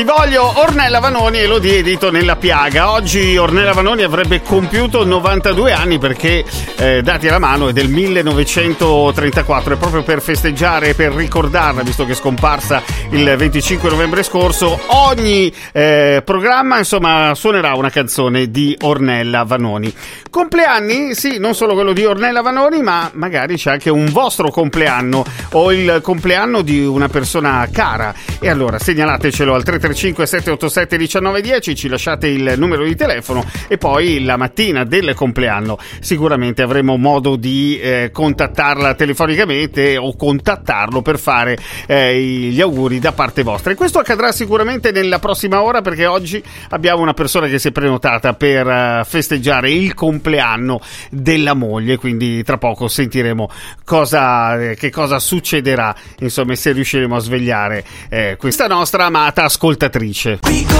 Ti voglio Ornella Vanoni, Elodie Edito nella piaga. Oggi Ornella Vanoni avrebbe compiuto 92 anni perché, dati alla mano, è del 1934. E proprio per festeggiare, per ricordarla, visto che è scomparsa il 25 novembre scorso, ogni programma, insomma, suonerà una canzone di Ornella Vanoni. Compleanni? Sì, non solo quello di Ornella Vanoni, ma magari c'è anche un vostro compleanno o il compleanno di una persona cara. E allora segnalatecelo al 335 787 1910, ci lasciate il numero di telefono e poi la mattina del compleanno sicuramente avremo modo di contattarla telefonicamente o contattarlo per fare gli auguri da parte vostra. E questo accadrà sicuramente nella prossima ora, perché oggi abbiamo una persona che si è prenotata per festeggiare il compleanno della moglie, quindi tra poco sentiremo che cosa succederà, insomma, se riusciremo a svegliare questa nostra amata ascoltatrice.